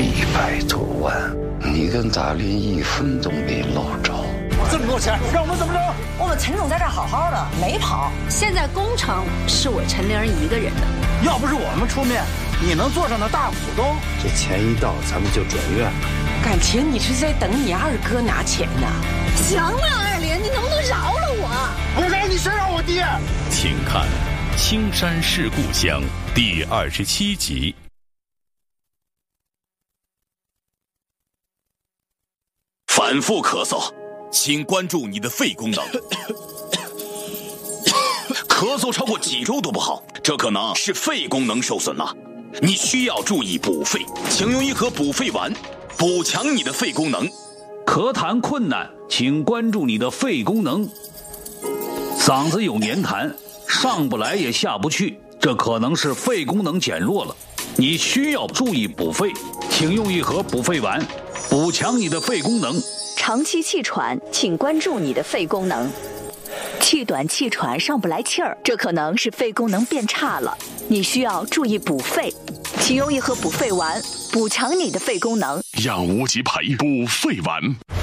100多万，你跟大林一分都没捞着。 这么多钱，让我们怎么着？ 我们陈总在这好好的，没跑。 现在工程是我陈玲一个人的， 要不是我们出面，你能坐上那大股东？ 这钱一到，咱们就转院了。 感情你是在等你二哥拿钱呢？ 行了，二莲，你能不能饶了我？ 我饶你，谁饶我爹？ 请看《青山是故乡》第27集。反复咳嗽，请关注你的肺功能。咳嗽超过几周都不好，这可能是肺功能受损了。你需要注意补肺，请用一盒补肺丸，补强你的肺功能。 咳痰困难，请关注你的肺功能。嗓子有黏痰，上不来也下不去，这可能是肺功能减弱了。你需要注意补肺，请用一盒补肺丸，补强你的肺功能。 长期气喘，请关注你的肺功能。气短气喘上不来气儿，这可能是肺功能变差了，你需要注意补肺，请用一盒补肺丸，补强你的肺功能。 让无极牌补肺丸。